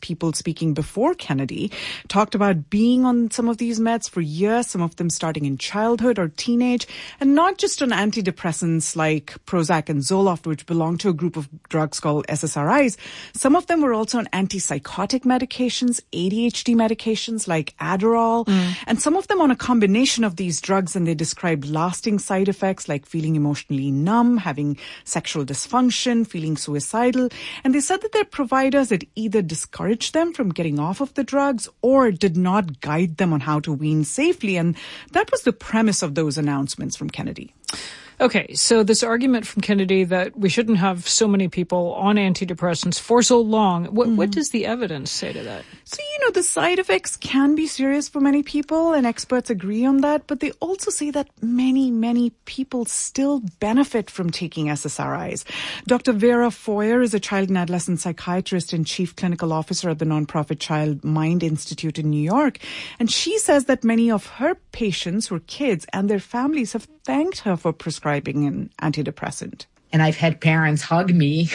people speaking before Kennedy talked about being on some of these meds for years, some of them starting in childhood or teenage, and not just on antidepressants like Prozac and Zoloft, which belong to a group of drugs called SSRIs. Some of them were also on antipsychotic medications, ADHD medications like Adderall, and some of them on a combination of these drugs, and they described lasting side effects like feeling emotionally numb, having sexual dysfunction, feeling suicidal. And they said that their providers had either discouraged them from getting off of the drugs or did not guide them on how to wean safely. And that was the premise of those announcements from Kennedy. Okay, so this argument from Kennedy that we shouldn't have so many people on antidepressants for so long, what does the evidence say to that? So, the side effects can be serious for many people, and experts agree on that, but they also say that many, many people still benefit from taking SSRIs. Dr. Vera Foyer is a child and adolescent psychiatrist and chief clinical officer at the nonprofit Child Mind Institute in New York, and she says that many of her patients were kids, and their families have thanked her for prescribing an antidepressant. And I've had parents hug me,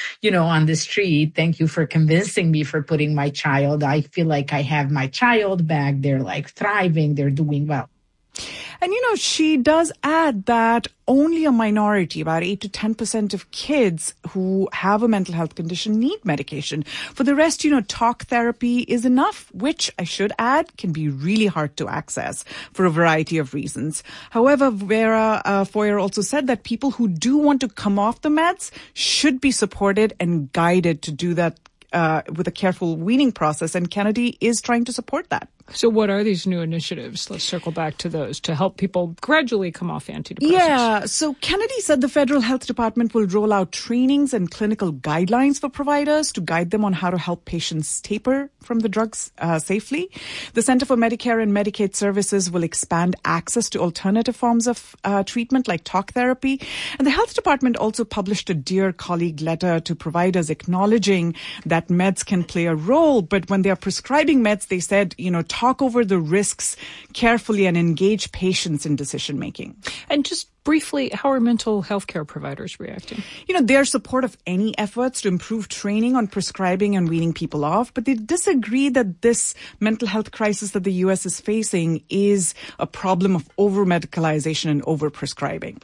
on the street. Thank you for convincing me for putting my child. I feel like I have my child back. They're thriving. They're doing well. And, she does add that only a minority, about 8 to 10% of kids who have a mental health condition need medication. For the rest, talk therapy is enough, which I should add can be really hard to access for a variety of reasons. However, Vera Foyer also said that people who do want to come off the meds should be supported and guided to do that with a careful weaning process, and Kennedy is trying to support that. So what are these new initiatives? Let's circle back to those to help people gradually come off antidepressants. Yeah, so Kennedy said the Federal Health Department will roll out trainings and clinical guidelines for providers to guide them on how to help patients taper from the drugs safely. The Center for Medicare and Medicaid Services will expand access to alternative forms of treatment like talk therapy. And the Health Department also published a Dear Colleague letter to providers acknowledging that meds can play a role. But when they are prescribing meds, they said, talk over the risks carefully and engage patients in decision making. And just briefly, how are mental health care providers reacting? They're supportive of any efforts to improve training on prescribing and weaning people off, but they disagree that this mental health crisis that the U.S. is facing is a problem of over-medicalization and over-prescribing.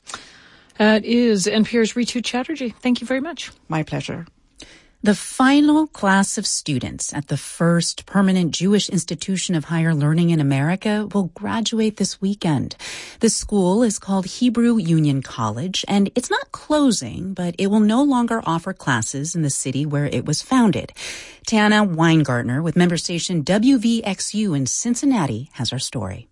That is NPR's Ritu Chatterjee. Thank you very much. My pleasure. The final class of students at the first permanent Jewish institution of higher learning in America will graduate this weekend. The school is called Hebrew Union College, and it's not closing, but it will no longer offer classes in the city where it was founded. Tana Weingartner with member station WVXU in Cincinnati has our story.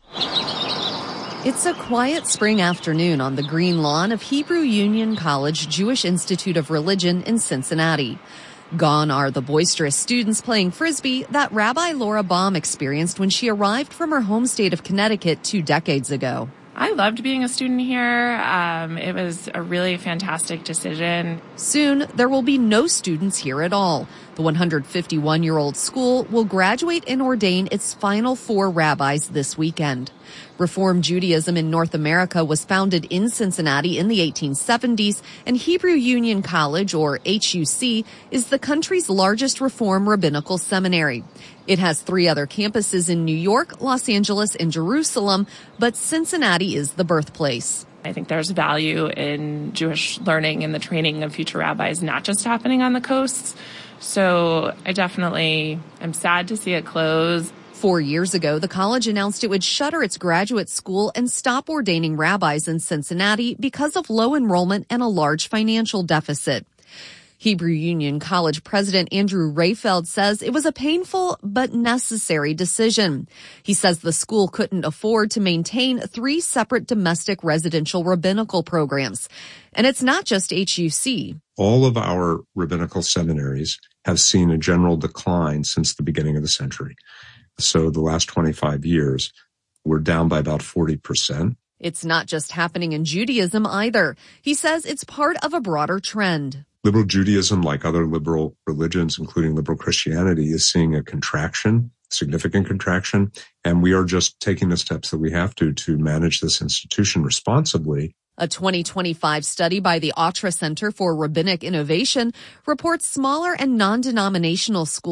It's a quiet spring afternoon on the green lawn of Hebrew Union College Jewish Institute of Religion in Cincinnati. Gone are the boisterous students playing frisbee that Rabbi Laura Baum experienced when she arrived from her home state of Connecticut 2 decades ago. I loved being a student here. It was a really fantastic decision. Soon, there will be no students here at all. The 151-year-old school will graduate and ordain its final 4 rabbis this weekend. Reform Judaism in North America was founded in Cincinnati in the 1870s, and Hebrew Union College, or HUC, is the country's largest Reform rabbinical seminary. It has 3 other campuses in New York, Los Angeles, and Jerusalem, but Cincinnati is the birthplace. I think there's value in Jewish learning and the training of future rabbis, not just happening on the coasts. So I definitely am sad to see it close. 4 years ago, the college announced it would shutter its graduate school and stop ordaining rabbis in Cincinnati because of low enrollment and a large financial deficit. Hebrew Union College President Andrew Rayfeld says it was a painful but necessary decision. He says the school couldn't afford to maintain 3 separate domestic residential rabbinical programs. And it's not just HUC. All of our rabbinical seminaries have seen a general decline since the beginning of the century. So the last 25 years, we're down by about 40%. It's not just happening in Judaism either. He says it's part of a broader trend. Liberal Judaism, like other liberal religions, including liberal Christianity, is seeing a contraction, significant contraction, and we are just taking the steps that we have to manage this institution responsibly. A 2025 study by the Autra Center for Rabbinic Innovation reports smaller and non-denominational schools